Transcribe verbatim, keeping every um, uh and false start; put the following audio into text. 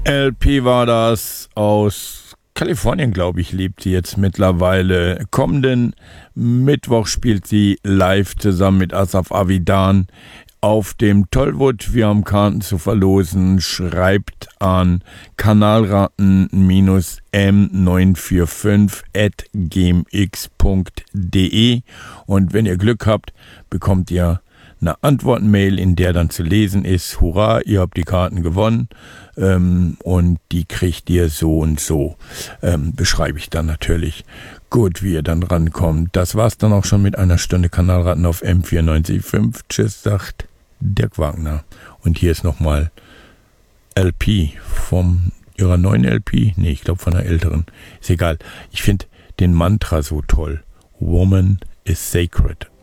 L P war das aus Kalifornien, glaube ich, lebt sie jetzt mittlerweile. Kommenden Mittwoch spielt sie live zusammen mit Asaf Avidan auf dem Tollwood. Wir haben Karten zu verlosen. Schreibt an kanalratten m neun vier fünf at gmx punkt de und wenn ihr Glück habt, bekommt ihr eine Antwortmail, in der dann zu lesen ist: Hurra, ihr habt die Karten gewonnen, ähm, und die kriegt ihr so und so. Ähm, beschreibe ich dann natürlich gut, wie ihr dann rankommt. Das war's dann auch schon mit einer Stunde Kanalratten auf M vier neun fünf. Tschüss, sagt Dirk Wagner. Und hier ist nochmal L P von ihrer neuen L P. Nee, ich glaube von einer älteren. Ist egal. Ich finde den Mantra so toll. Woman is sacred.